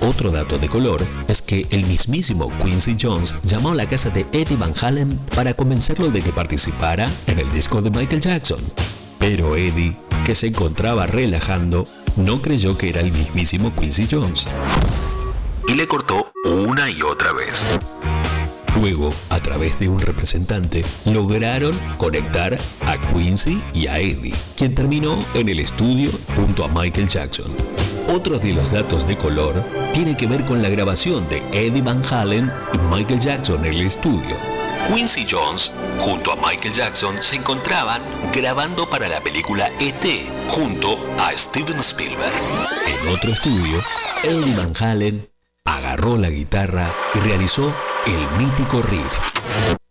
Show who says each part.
Speaker 1: Otro dato de color es que el mismísimo Quincy Jones llamó a la casa de Eddie Van Halen para convencerlo de que participara en el disco de Michael Jackson. Pero Eddie, que se encontraba relajando, no creyó que era el mismísimo Quincy Jones y le cortó una y otra vez. Luego, a través de un representante, lograron conectar a Quincy y a Eddie, quien terminó en el estudio junto a Michael Jackson. Otro de los datos de color tiene que ver con la grabación de Eddie Van Halen y Michael Jackson en el estudio. Quincy Jones, junto a Michael Jackson, se encontraban grabando para la película E.T. junto a Steven Spielberg. En otro estudio, Eddie Van Halen agarró la guitarra y realizó el mítico riff.